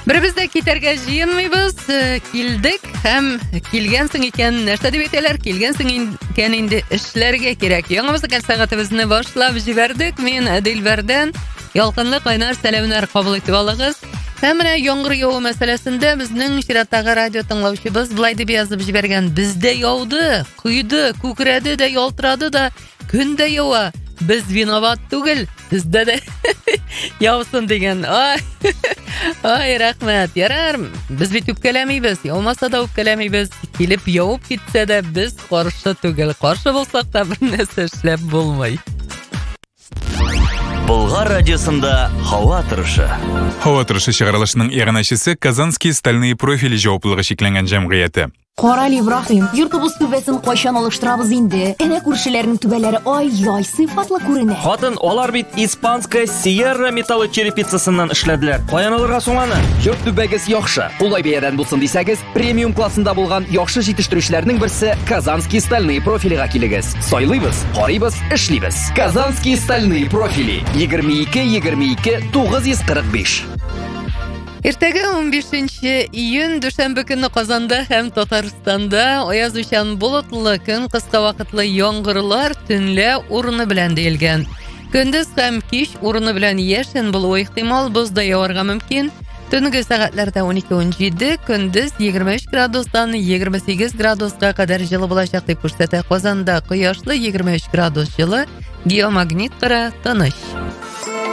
Беребез дә китәргә җыенмыйбыз, килдек һәм килгәнсең икән, нәрсә дип әйтәләр, килгәнсең икән инде эшләргә кирәк. Яңа музыкаль сәгатебезне башлап җибәрдек. Мин Дилбәрдән ялкынлы кайнар сәламнар кабул итеп алыгыз. Һәм менә яңгыр яву мәсьәләсендә безнең чираттагы радио тыңлаучыбыз былай дип язып җибәргән: бездә яуды, койды, күкрәде дә, ялтырады да, көн дә ява. Без виноват түгел, бездә дә яусын дигән. Ай, рәхмәт. Ярар, без бит үпкәләмибез, яумаса да үпкәләмибез. Килеп явып китсә дә без каршы түгел. Каршы булсак та бер нәрсә эшләп булмый. Болгар радиосында һава торышы. Һава торышы чыгарылышының иганәчесе Казанские стальные профили җаваплылыгы шикләнгән җәмгыяте. Карал Ибраһим, йортыбыз түбәсен кайчан алыштырабыз инде? Әнә күршеләрнең түбәләре ай-яй сыйфатлы күренә. Хатын, алар бит испанская Sierra металлы черепицасыннан эшләделәр. Каян алырга соң аны? Йорт түбәгез яхшы. Улай бәядән булсын дисәгез, премиум классында булган яхшы җитештерүчләрнең берсе Казанские стальные профилига килегез. Сайлыйбыз, карыйбыз, эшлибез. Казанские стальные профили 22-22-945. Иртәгә 15 июнь дүшәмбе көнне Казанда һәм Татарстанда аязучан болытлы көн, кыска вакытлы яңгырлар төнлә урыны белән диелгән. Көндез һәм кич урыны белән яшен булуы ихтимал, боз да яварга мөмкин. Төнге сәгатьләрдә 12-17, көндез 23 градустан 28 градуска кадәр җылы булачак дип күрсәтә. Казанда кояшлы 23 градус җылы, геомагнит кыра тыныч.